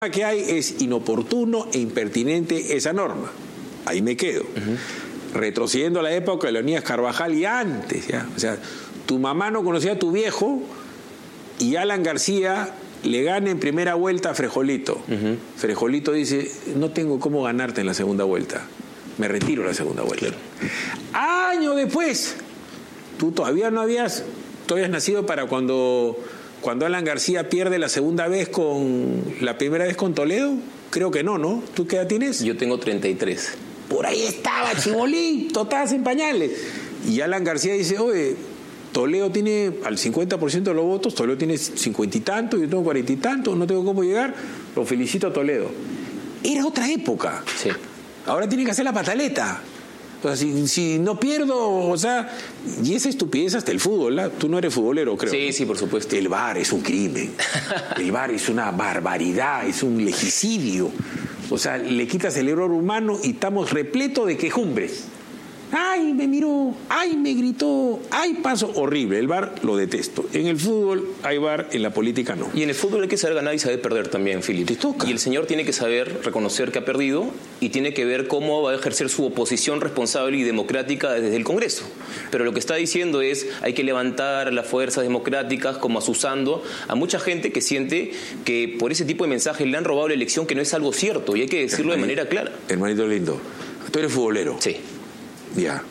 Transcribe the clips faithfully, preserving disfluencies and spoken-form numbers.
que hay es inoportuno e impertinente esa norma. Ahí me quedo. Uh-huh. Retrocediendo a la época de Leonidas Carvajal y antes, ¿ya? O sea, tu mamá no conocía a tu viejo y Alan García le gana en primera vuelta a Frejolito. Uh-huh. Frejolito dice, no tengo cómo ganarte en la segunda vuelta. Me retiro la segunda vuelta. Claro. Años después, tú todavía no habías, tú habías nacido para cuando... Cuando Alan García pierde la segunda vez con... ¿La primera vez con Toledo? Creo que no, ¿no? ¿Tú qué edad tienes? Yo tengo treinta y tres. Por ahí estaba, chibolito, estabas en pañales. Y Alan García dice, oye, Toledo tiene al cincuenta por ciento de los votos, Toledo tiene cincuenta y tanto, yo tengo cuarenta y tanto, no tengo cómo llegar, lo felicito a Toledo. Era otra época. Sí. Ahora tiene que hacer la pataleta. O sea, si, si no pierdo, o sea, y esa estupidez hasta el fútbol, ¿la? Tú no eres futbolero, creo. Sí, sí, por supuesto. El V A R es un crimen. El V A R es una barbaridad, es un legicidio. O sea, le quitas el error humano y estamos repletos de quejumbres. ¡Ay, me miró! ¡Ay, me gritó! ¡Ay, paso! Horrible. El V A R lo detesto. En el fútbol hay V A R, en la política no. Y en el fútbol hay que saber ganar y saber perder también, Philip. Te toca. Y el señor tiene que saber reconocer que ha perdido y tiene que ver cómo va a ejercer su oposición responsable y democrática desde el Congreso. Pero lo que está diciendo es, hay que levantar las fuerzas democráticas como asusando a mucha gente que siente que por ese tipo de mensajes le han robado la elección, que no es algo cierto, y hay que decirlo Hermanito, de manera clara. Hermanito lindo, tú eres futbolero. Sí. Ya,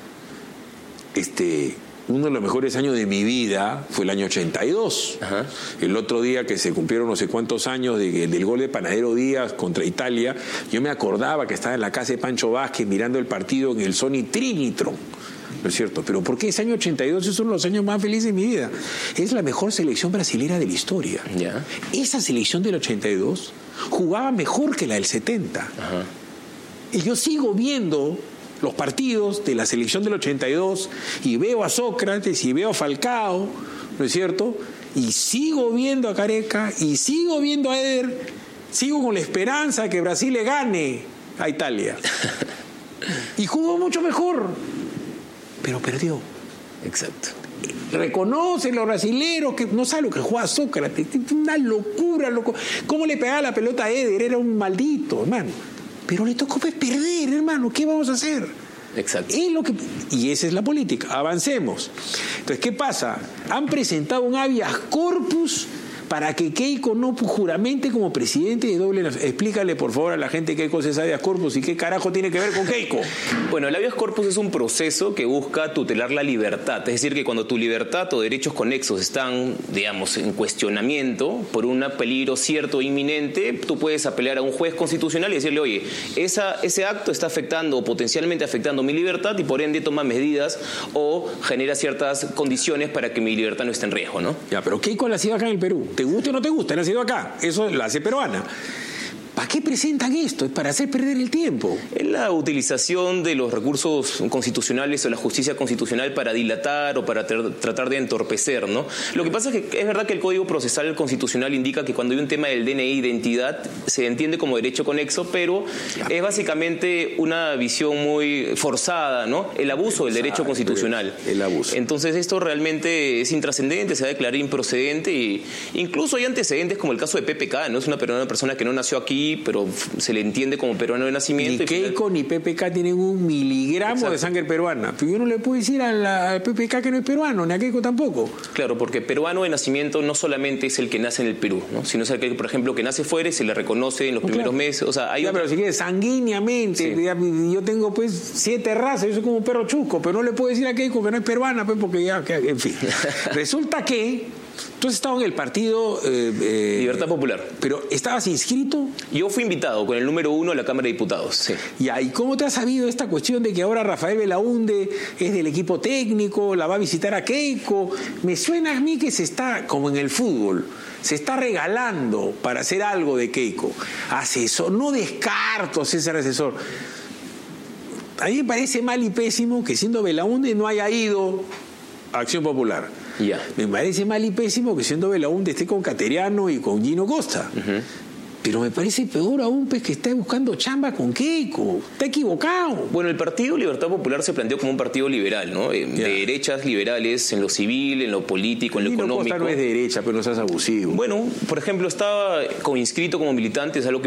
este, uno de los mejores años de mi vida fue el año ochenta y dos. Ajá. El otro día que se cumplieron no sé cuántos años de, del gol de Panadero Díaz contra Italia, yo me acordaba que estaba en la casa de Pancho Vázquez mirando el partido en el Sony Trinitron. ¿No es cierto? Pero ¿por qué ese año ochenta y dos es uno de los años más felices de mi vida? Es la mejor selección brasilera de la historia. Yeah. Esa selección del ochenta y dos jugaba mejor que la del setenta. Ajá. Y yo sigo viendo los partidos de la selección del ochenta y dos y veo a Sócrates y veo a Falcao, ¿no es cierto? Y sigo viendo a Careca y sigo viendo a Eder, sigo con la esperanza de que Brasil le gane a Italia. Y jugó mucho mejor, pero perdió. Exacto. Reconocen los brasileros que no saben lo que juega Sócrates, una locura, loco. ¿Cómo le pegaba la pelota a Eder? Era un maldito, hermano. Pero le tocó pues perder, hermano. ¿Qué vamos a hacer? Exacto. Es lo que, y esa es la política. Avancemos. Entonces, ¿qué pasa? Han presentado un habeas corpus para que Keiko no juramente como presidente de doble nacionalidad. Explícale, por favor, a la gente qué cosa es habeas corpus y qué carajo tiene que ver con Keiko. Bueno, el habeas corpus es un proceso que busca tutelar la libertad. Es decir, que cuando tu libertad o derechos conexos están, digamos, en cuestionamiento por un peligro cierto o inminente, tú puedes apelar a un juez constitucional y decirle, oye, esa, ese acto está afectando o potencialmente afectando mi libertad y por ende toma medidas o genera ciertas condiciones para que mi libertad no esté en riesgo, ¿no? Ya, pero Keiko la ha sido acá en el Perú. ¿Te gusta o no te gusta? Ha nacido acá. Eso la hace peruana. ¿Para qué presentan esto? Es para hacer perder el tiempo. Es la utilización de los recursos constitucionales o la justicia constitucional para dilatar o para tra- tratar de entorpecer, ¿no? Lo que pasa es que es verdad que el Código Procesal Constitucional indica que cuando hay un tema del D N I, identidad, se entiende como derecho conexo, pero claro, es básicamente una visión muy forzada, ¿no? El abuso del derecho constitucional. El abuso. Entonces esto realmente es intrascendente, se va a declarar improcedente y incluso hay antecedentes como el caso de Pepe K, ¿no? Es una, una persona que no nació aquí, pero se le entiende como peruano de nacimiento. Ni Keiko final... ni P P K tienen un miligramo Exacto. de sangre peruana. Pero yo no le puedo decir a la a P P K que no es peruano, ni a Keiko tampoco. Claro, porque peruano de nacimiento no solamente es el que nace en el Perú, ¿no? Sino es el que, por ejemplo, que nace fuera y se le reconoce en los no, primeros claro. meses. O sea, hay ya, otro... pero si quieres, sanguíneamente. Sí. Ya, yo tengo pues siete razas, yo soy como un perro chusco, pero no le puedo decir a Keiko que no es peruana, pues porque ya, que, en fin. Resulta que tú has estado en el partido... Eh, eh, Libertad Popular. ¿Pero estabas inscrito? Yo fui invitado con el número uno a la Cámara de Diputados. Sí. Ya, ¿y cómo te has sabido esta cuestión de que ahora Rafael Belaúnde es del equipo técnico, la va a visitar a Keiko? Me suena a mí que se está, como en el fútbol, se está regalando para hacer algo de Keiko. Asesor, no descarto ser asesor. A mí me parece mal y pésimo que siendo Belaúnde no haya ido a Acción Popular. Yeah. Me parece mal y pésimo que siendo Belaúnde esté con Cateriano y con Gino Costa. Uh-huh. Pero me parece peor aún pues, que está buscando chamba con Keiko. Está equivocado. Bueno, el Partido Libertad Popular se planteó como un partido liberal, ¿no? Eh, yeah. De derechas liberales en lo civil, en lo político, en lo Gino económico. Costa no es de derecha, pero no seas abusivo. Bueno, por ejemplo, estaba inscrito como militante, es algo que